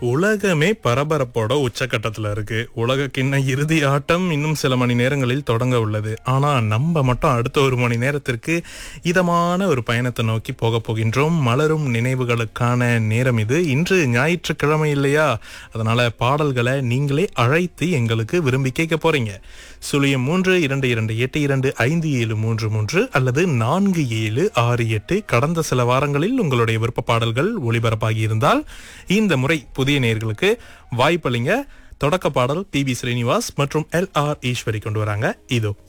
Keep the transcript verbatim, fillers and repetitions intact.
உலகமே பரபரப்போட உச்சக்கட்டத்துல இருக்கு. உலக கிண்ண இறுதி ஆட்டம் இன்னும் சில மணி நேரங்களில் தொடங்க உள்ளது. ஆனா நம்ம மட்டும் அடுத்த ஒரு மணி நேரத்திற்கு இதமான ஒரு பயணத்தை நோக்கி போக போகின்றோம். மலரும் நினைவுகளுக்கான நேரம் இது. இன்று ஞாயிற்றுக்கிழமை இல்லையா, அதனால பாடல்களை நீங்களே அழைத்து எங்களுக்கு விரும்பி கேட்க போறீங்க. சுழியம் மூன்று இரண்டு இரண்டு எட்டு இரண்டு ஐந்து ஏழு மூன்று மூன்று அல்லது நான்கு ஏழு ஆறு எட்டு. கடந்த சில வாரங்களில் உங்களுடைய விருப்ப பாடல்கள் ஒளிபரப்பாகி இருந்தால் இந்த முறை புதிய நேயர்களுக்கு வாய்ப்பளிங்க. தொடக்க பாடல் பி பி ஸ்ரீனிவாஸ் மற்றும் எல் ஆர் ஈஸ்வரி கொண்டு வராங்க. இதோ